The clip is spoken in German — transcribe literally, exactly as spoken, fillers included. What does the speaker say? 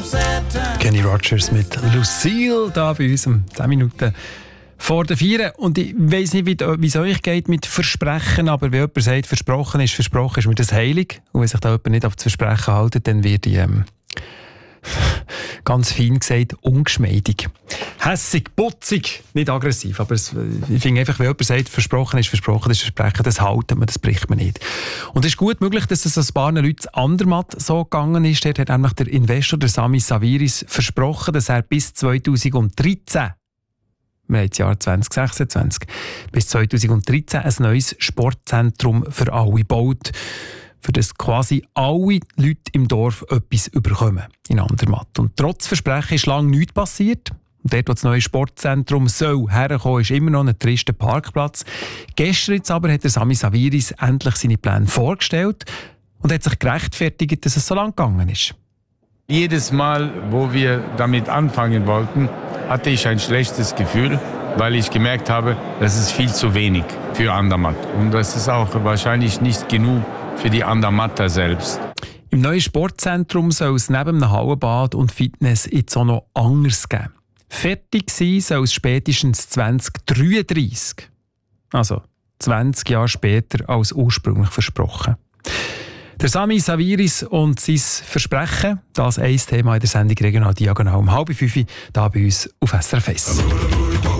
Kenny Rogers mit Lucille, da bei uns um zehn Minuten vor der Vier. Und ich weiss nicht, wie es euch geht mit Versprechen, aber wenn jemand sagt, versprochen ist versprochen, ist mir das heilig. Und wenn sich da jemand nicht auf das Versprechen hält, dann wird ich, ähm, ganz fein gesagt, ungeschmeidig. Hässig, putzig, nicht aggressiv, aber es, ich finde einfach, wenn jemand sagt, versprochen ist versprochen, das ist Versprechen, das halten wir, das bricht man nicht. Und es ist gut möglich, dass es ein paar Leuten Andermatt so gegangen ist. Dort hat nämlich der Investor, der Sami Saviris, versprochen, dass er bis zweitausenddreizehn, wir haben das Jahr zwanzig sechsundzwanzig, bis zweitausenddreizehn ein neues Sportzentrum für alle baut, für das quasi alle Leute im Dorf etwas überkommen in Andermatt. Und trotz Versprechen ist lange nichts passiert. Und dort, wo das neue Sportzentrum soll herkommen, ist immer noch ein trister Parkplatz. Gestern jetzt aber hat der Sami Saviris endlich seine Pläne vorgestellt und hat sich gerechtfertigt, dass es so lang gegangen ist. Jedes Mal, wo wir damit anfangen wollten, hatte ich ein schlechtes Gefühl, weil ich gemerkt habe, das ist viel zu wenig für Andermatt. Und das ist auch wahrscheinlich nicht genug für die Andermatter selbst. Im neuen Sportzentrum soll es neben einem Hallenbad und Fitness jetzt auch noch anders geben. Fertig sein soll es spätestens zwanzig dreiunddreissig. Also zwanzig Jahre später als ursprünglich versprochen. Der Sami Saviris und sein Versprechen, das ein Thema in der Sendung Regional Diagonal um halb fünf, da bei uns auf S R F eins.